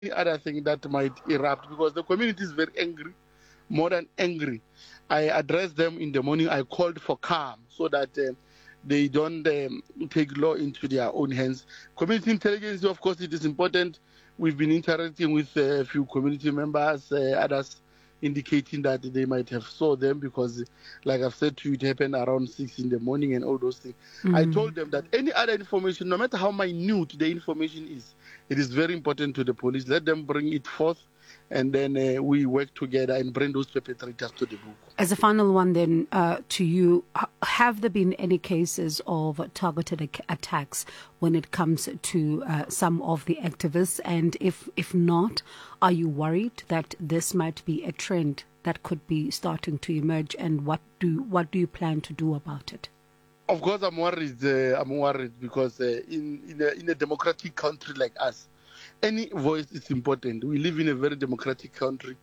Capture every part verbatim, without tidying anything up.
any other thing that might erupt because the community is very angry, more than angry. I addressed them in the morning. I called for calm so that uh, they don't um, take law into their own hands. Community intelligence, of course, it is important. We've been interacting with uh, a few community members, uh, others indicating that they might have saw them because, like I've said to you, it happened around six in the morning and all those things. Mm. I told them that any other information, no matter how minute the information is, it is very important to the police. Let them bring it forth, and then uh, we work together and bring those perpetrators to the book. As a final one then uh, to you, have there been any cases of targeted attacks when it comes to uh, some of the activists? And if if not, are you worried that this might be a trend that could be starting to emerge? And what do what do you plan to do about it? Of course, I'm worried. Uh, I'm worried because uh, in in a, in a democratic country like us, any voice is important. We live in a very democratic country.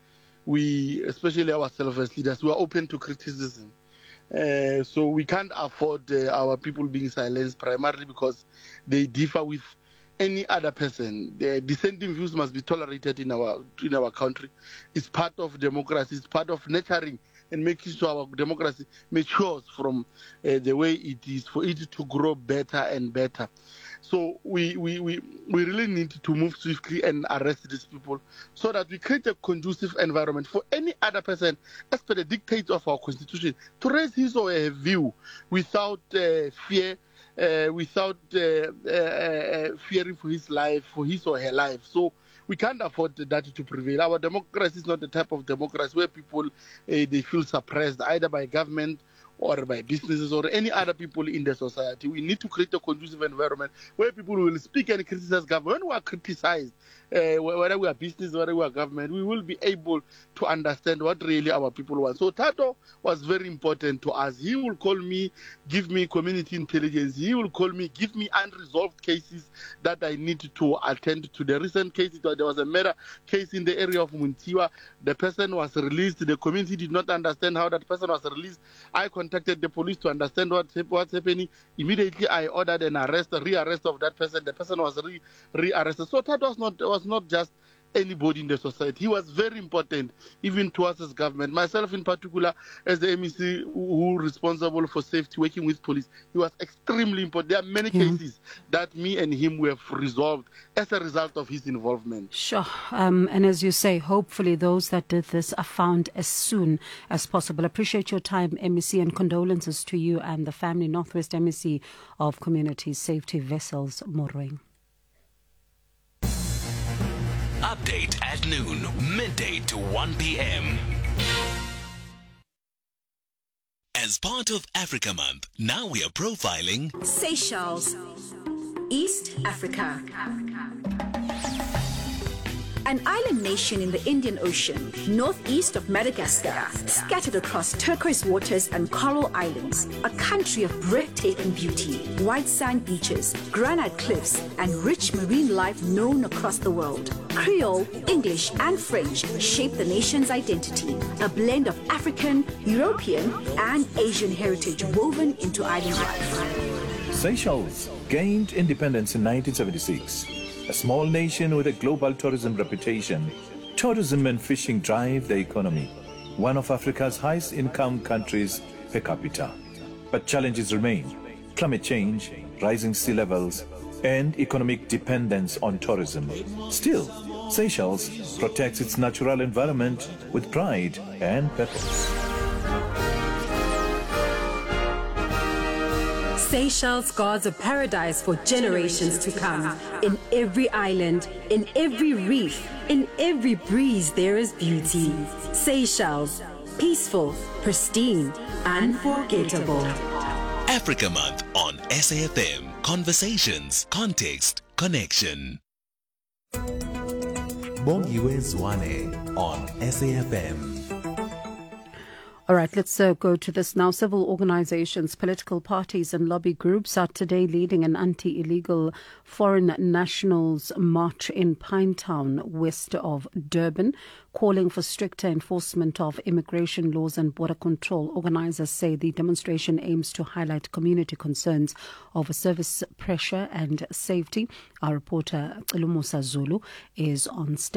We, especially ourselves as leaders, we are open to criticism. Uh, so we can't afford uh, our people being silenced primarily because they differ with any other person. The dissenting views must be tolerated in our in our country. It's part of democracy. It's part of nurturing and making sure our democracy matures from uh, the way it is for it to grow better and better. So we, we, we, we really need to move swiftly and arrest these people so that we create a conducive environment for any other person, as per the dictates of our constitution, to raise his or her view without uh, fear, uh, without uh, uh, uh, fearing for his life, for his or her life. So we can't afford that to prevail. Our democracy is not the type of democracy where people uh, they feel suppressed either by government or by businesses or any other people in the society. We need to create a conducive environment where people will speak and criticize government. When we are criticized, uh, whether we are business, whether we are government, we will be able to understand what really our people want. So Tato was very important to us. He will call me, give me community intelligence. He will call me, give me unresolved cases that I need to attend to. The recent case, there was a murder case in the area of Muntiwa. The person was released. The community did not understand how that person was released. I contacted the police to understand what, what's happening. Immediately, I ordered an arrest, a re-arrest of that person. The person was re, re-arrested. So that was not was not just anybody in the society. He was very important, even to us as government. Myself in particular, as the M E C who responsible for safety, working with police, he was extremely important. There are many yeah. cases that me and him have resolved as a result of his involvement. Sure. Um, and as you say, hopefully those that did this are found as soon as possible. Appreciate your time, M E C, and condolences to you and the family. Northwest M E C of Community Safety Vessels, Morweng. Update at noon, midday to one p.m. As part of Africa Month, now we are profiling Seychelles, East Africa. An island nation in the Indian Ocean, northeast of Madagascar, scattered across turquoise waters and coral islands, a country of breathtaking beauty, white sand beaches, granite cliffs, and rich marine life known across the world. Creole, English, and French shape the nation's identity, a blend of African, European, and Asian heritage woven into island life. Seychelles gained independence in nineteen seventy-six. A small nation with a global tourism reputation, tourism and fishing drive the economy, one of Africa's highest income countries per capita. But challenges remain: climate change, rising sea levels, and economic dependence on tourism. Still, Seychelles protects its natural environment with pride and purpose. Seychelles guards a paradise for generations to come. In every island, in every reef, in every breeze, there is beauty. Seychelles, peaceful, pristine, unforgettable. Africa Month on S A F M. Conversations, context, connection. Bongiwe Zwane on S A F M. All right, let's uh, go to this now. Civil organizations, political parties and lobby groups are today leading an anti-illegal foreign nationals march in Pinetown, west of Durban, calling for stricter enforcement of immigration laws and border control. Organizers say the demonstration aims to highlight community concerns over service pressure and safety. Our reporter, Lumusa Zulu, is on stage.